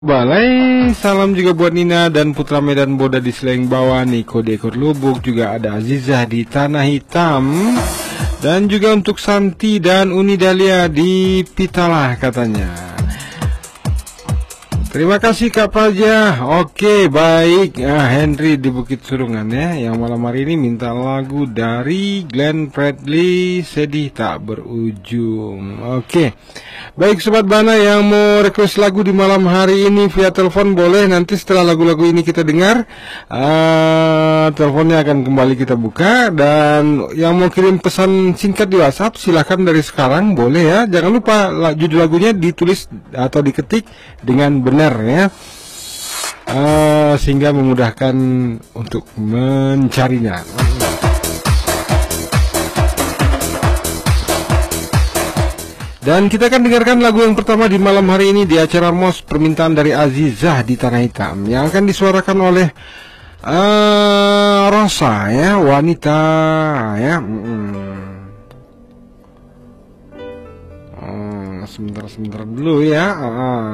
Balai, salam juga buat Nina dan Putra Medan Boda di Seleng Bawah, Niko di Ekor Lubuk, juga ada Azizah di Tanah Hitam, dan juga untuk Santi dan Uni Dahlia di Pitalah katanya. Terima kasih Kak Praja. Oke, baik. Henry di Bukit Surungan ya, yang malam hari ini minta lagu dari Glenn Fredly, Sedih Tak Berujung. Oke. Baik Sobat Bana yang mau request lagu di malam hari ini via telepon boleh, nanti setelah lagu-lagu ini kita dengar teleponnya akan kembali kita buka. Dan yang mau kirim pesan singkat di WhatsApp silahkan dari sekarang boleh ya. Jangan lupa judul lagunya ditulis atau diketik dengan benar ya, sehingga memudahkan untuk mencarinya. Dan kita akan dengarkan lagu yang pertama di malam hari ini di acara MOS, permintaan dari Azizah di Tanah Hitam, yang akan disuarakan oleh Rosa ya, wanita ya. Sebentar dulu ya.